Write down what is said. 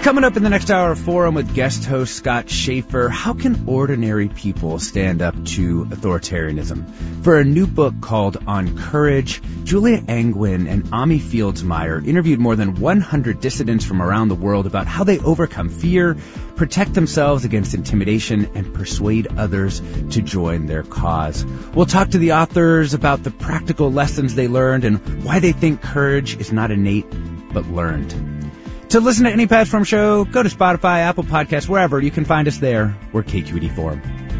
Coming up in the next hour of Forum with guest host Scott Schaefer, how can ordinary people stand up to authoritarianism? For a new book called On Courage, Julia Angwin and Ami Fieldsmeyer interviewed more than 100 dissidents from around the world about how they overcome fear, protect themselves against intimidation, and persuade others to join their cause. We'll talk to the authors about the practical lessons they learned and why they think courage is not innate but learned. To listen to any past Forum show, go to Spotify, Apple Podcasts, wherever. You can find us there. We're KQED Forum.